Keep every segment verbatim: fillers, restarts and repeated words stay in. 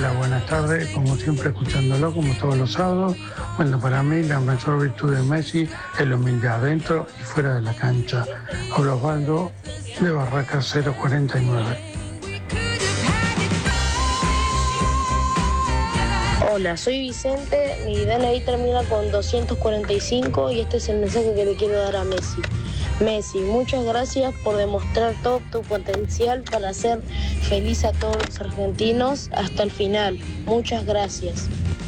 Hola, buenas tardes, como siempre escuchándolo, como todos los sábados. Bueno, para mí la mayor virtud de Messi es la humildad dentro y fuera de la cancha. Habla Osvaldo de Barraca cero cuarenta y nueve. Hola, soy Vicente, mi D N I termina con doscientos cuarenta y cinco y este es el mensaje que le quiero dar a Messi. Messi, muchas gracias por demostrar todo tu potencial para hacer feliz a todos los argentinos hasta el final. Muchas gracias.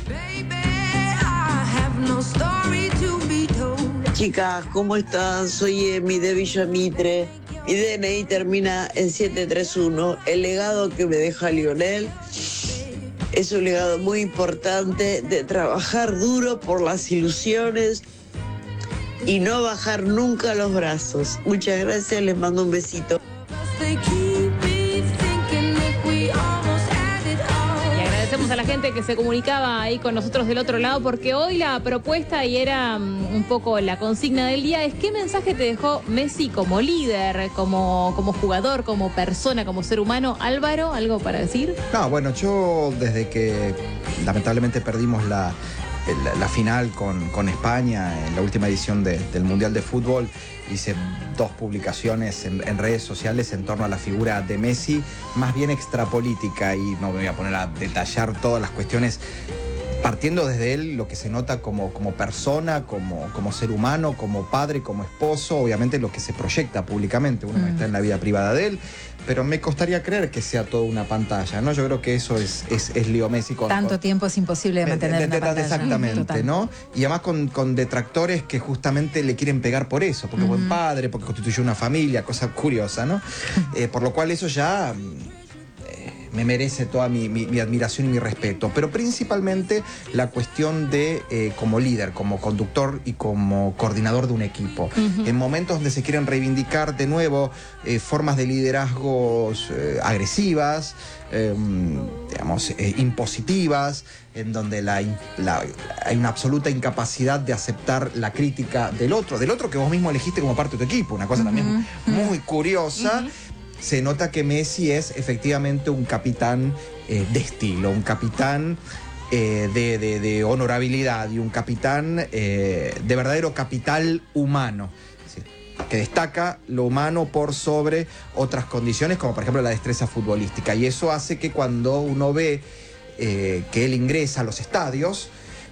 Chicas, ¿cómo están? Soy Emi de Villamitre. Mi D N I termina en siete tres uno. El legado que me deja Lionel es un legado muy importante de trabajar duro por las ilusiones y no bajar nunca los brazos. Muchas gracias, les mando un besito. Y agradecemos a la gente que se comunicaba ahí con nosotros del otro lado, porque hoy la propuesta, y era um, un poco la consigna del día, es ¿qué mensaje te dejó Messi como líder, como, como jugador, como persona, como ser humano? Álvaro, ¿algo para decir? No, bueno, yo desde que lamentablemente perdimos la... La, la final con, con España en la última edición de, del Mundial de Fútbol, hice dos publicaciones en, en redes sociales en torno a la figura de Messi, más bien extrapolítica, y no me voy a poner a detallar todas las cuestiones, partiendo desde él lo que se nota como, como persona, como, como ser humano, como padre, como esposo, obviamente lo que se proyecta públicamente, uno mm. está en la vida privada de él, pero me costaría creer que sea toda una pantalla, ¿no? Yo creo que eso es, es, es Leo Messi. Con, Tanto con, tiempo es imposible de mantener de, de, de, una pantalla. Exactamente, Total. ¿no? Y además con, con detractores que justamente le quieren pegar por eso, porque uh-huh. es buen padre, porque constituyó una familia, cosa curiosa, ¿no? eh, por lo cual eso ya... me merece toda mi, mi, mi admiración y mi respeto, pero principalmente la cuestión de eh, como líder, como conductor y como coordinador de un equipo. Uh-huh. En momentos donde se quieren reivindicar de nuevo eh, formas de liderazgos eh, agresivas, eh, digamos, eh, impositivas, en donde la, la, hay una absoluta incapacidad de aceptar la crítica del otro, del otro que vos mismo elegiste como parte de tu equipo, una cosa uh-huh. también muy curiosa. Uh-huh. Se nota que Messi es efectivamente un capitán eh, de estilo, un capitán eh, de, de, de honorabilidad y un capitán eh, de verdadero capital humano, es decir, que destaca lo humano por sobre otras condiciones, como por ejemplo la destreza futbolística. Y eso hace que cuando uno ve eh, que él ingresa a los estadios,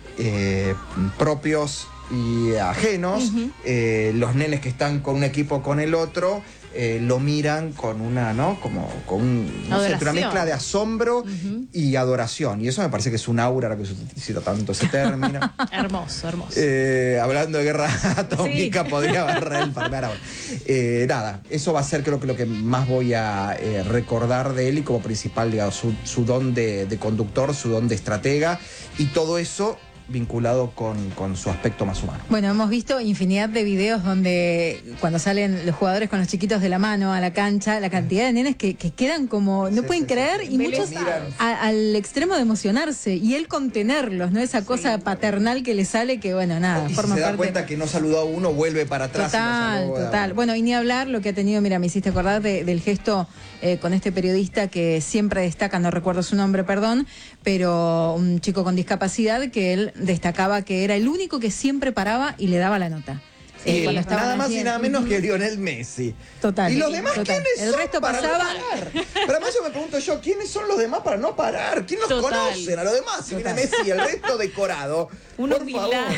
eh, propios y ajenos, uh-huh. eh, los nenes que están con un equipo o con el otro, Eh, lo miran con una, ¿no? Como con un, no sé, una mezcla de asombro uh-huh. y adoración. Y eso me parece que es un aura, ahora que se utiliza tanto ese término. Hermoso, hermoso. Eh, hablando de guerra atómica, sí. podría barrer el farmear ahora. Eh, nada, eso va a ser creo que lo que más voy a eh, recordar de él, y como principal, digamos, su, su don de, de conductor, su don de estratega, y todo eso vinculado con, con su aspecto más humano. Bueno, hemos visto infinidad de videos donde cuando salen los jugadores con los chiquitos de la mano a la cancha, la cantidad de nenes que, que quedan como, no sí, pueden sí, creer, sí. y muchos a, al extremo de emocionarse, y él contenerlos, ¿no? Esa cosa sí. paternal que le sale, que bueno, nada, y forma si se da parte... cuenta que no saludó a uno, vuelve para atrás. Total, y no total. Bueno, y ni hablar lo que ha tenido, mira, me hiciste acordar de, del gesto eh, con este periodista que siempre destaca, no recuerdo su nombre, perdón, pero un chico con discapacidad que él destacaba que era el único que siempre paraba y le daba la nota. Sí, eh, nada más y nada menos que Lionel Messi. Total. ¿Y los demás total. quiénes el son resto para pasaba... no parar? Pero además yo me pregunto yo, ¿quiénes son los demás para no parar? ¿Quién los total. conocen a los demás? Si viene Messi y el resto decorado. Uno por favor.